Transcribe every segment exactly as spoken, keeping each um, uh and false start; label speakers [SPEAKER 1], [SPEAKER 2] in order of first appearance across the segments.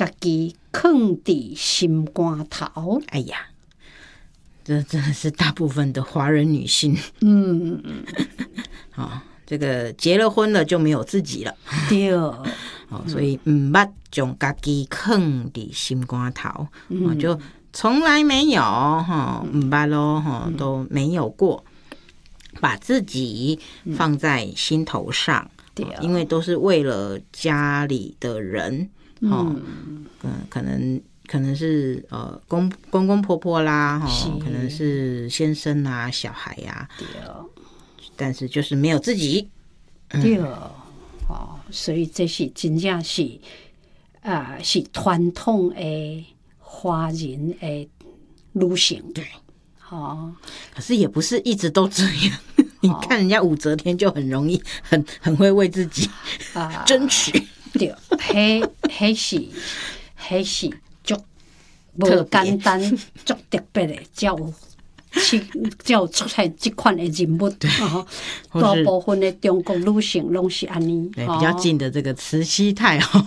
[SPEAKER 1] 家己藏伫心肝头。
[SPEAKER 2] 哎呀，这真的是大部分的华人女性。
[SPEAKER 1] 嗯，
[SPEAKER 2] 哦，这个结了婚了就没有自己了。
[SPEAKER 1] 对。
[SPEAKER 2] 哦，所以唔捌将家己藏伫心肝头，嗯哦、就从来没有哈，唔捌咯哈，都没有过把自己放在心头上，嗯哦、因为都是为了家里的人，哦，嗯，可能可能是呃公公公婆婆啦，哦，可能是先生啊、小孩呀、啊，但是就是没有自己，
[SPEAKER 1] 对。嗯哦，所以这是真正是啊、呃，是传统的华人的女性。
[SPEAKER 2] 对，
[SPEAKER 1] 哦，
[SPEAKER 2] 可是也不是一直都这样。你看人家武则天就很容易，很很会为自己啊争取。
[SPEAKER 1] 对，迄迄是迄是足无简单、足特别的，才有才有出现这款的人物。哦，大部分的中国女性拢是安尼。
[SPEAKER 2] 对，比较近的这个慈禧太后。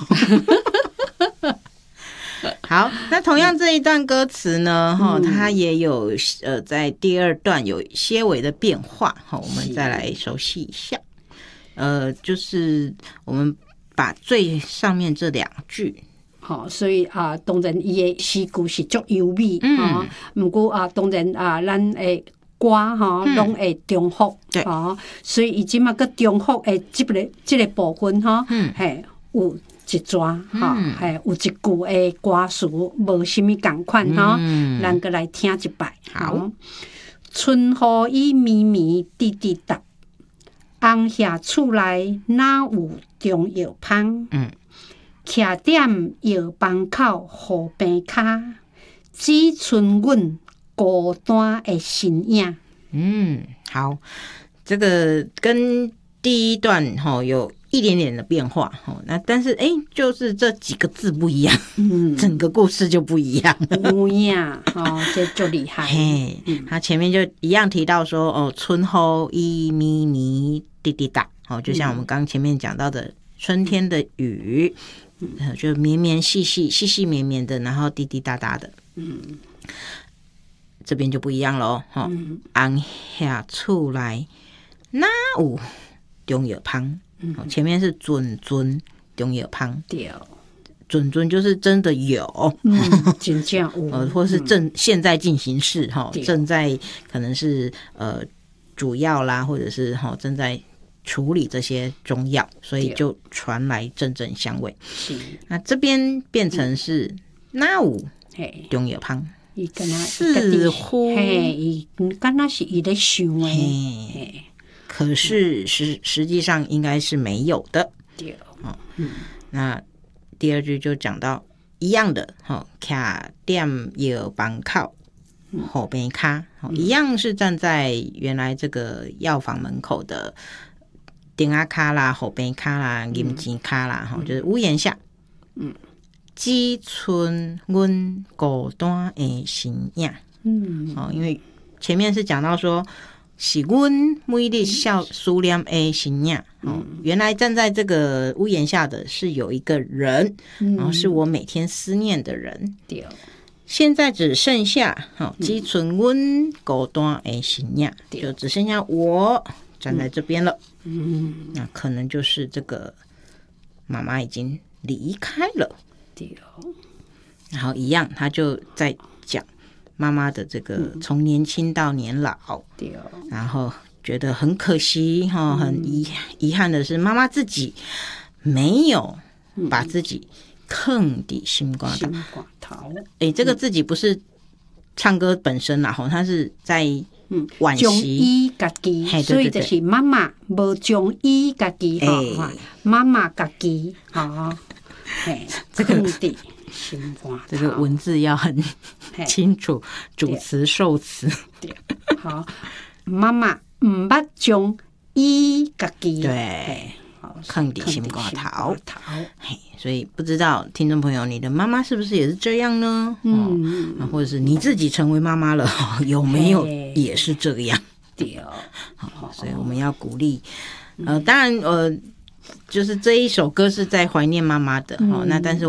[SPEAKER 2] 好，那同样这一段歌词呢，哈、嗯，它也有呃，在第二段有些微的变化，哈，我们再来熟悉一下。呃，就是我们把最上面这两句。
[SPEAKER 1] 好、哦，所以啊，当然伊的诗句是足优美，嗯，不过啊，当然啊，咱的歌哈，拢会重复，对，哦，所以伊即马个重复的这个这个部分哈，嗯，嘿，有一段哈，嘿、嗯，有一句的歌词无什么共款哈，嗯、咱个来听一摆。好，春雨伊绵绵滴滴答，红霞厝内哪有中药芳？嗯。徛踮药房口河边骹，只剩阮孤单的身影。
[SPEAKER 2] 嗯，好，这个跟第一段哈有一点点的变化哈，那但是哎、欸，就是这几个字不一样，嗯，整个故事就不一样。
[SPEAKER 1] 不一样哦，这就厉害。
[SPEAKER 2] 嘿，嗯、他前面就一样提到说哦，春后一咪咪滴滴答，哦，就像我们刚前面讲到的春天的雨。嗯、就绵绵细细细细绵绵的，然后滴滴答答的。嗯，这边就不一样咯。哈、嗯，红霞厝内哪有中药芳？嗯，前面是准准中药芳，对，准准就是真的有，
[SPEAKER 1] 嗯，真正有，
[SPEAKER 2] 呃，或是正、嗯、现在进行式哈，正在可能是呃主要啦，或者是哈正在。处理这些中药，所以就传来阵阵香味。是，那这边变成是哪有中药芳？似乎
[SPEAKER 1] 嘿，敢若是伊咧想诶，
[SPEAKER 2] 可是实实际上应该是没有的。对，哦，嗯，那第二句就讲到一样的，哈，徛踮药房口。河边骹，一样是站在原来这个药房门口的。顶啊卡啦，后边卡啦，银钱卡啦，哈、嗯，就是屋檐下。嗯，只剩阮孤单的身影。嗯，哦，因为前面是讲到说，是阮每日笑思念的身影。哦，原来站在这个屋檐下的是有一个人，嗯、然后是我每天思念的人。对。现在只剩下，哦，只剩阮孤单的身影，就只剩下我。站在这边了，嗯，那可能就是这个妈妈已经离开了，对哦。然后一样，他就在讲妈妈的这个从年轻到年老，对哦。然后觉得很可惜哈，很遗遗憾的是，妈妈自己没有把自己坑底心肝头。哎，这个自己不是唱歌本身啦，哈，他是在。嗯，
[SPEAKER 1] 将伊家己，所以就是妈妈无将伊家己哈，妈妈家己哈，
[SPEAKER 2] 这个心肝这个文字要很清楚，主词受词。
[SPEAKER 1] 对，好，妈妈唔捌将伊家己，
[SPEAKER 2] 对，坑底心肝头。所以不知道听众朋友，你的妈妈是不是也是这样呢？嗯，哦、或者是你自己成为妈妈了，有没有也是这样？对哦，好，所以我们要鼓励。呃，当然，呃，就是这一首歌是在怀念妈妈的，哦、嗯，那但是。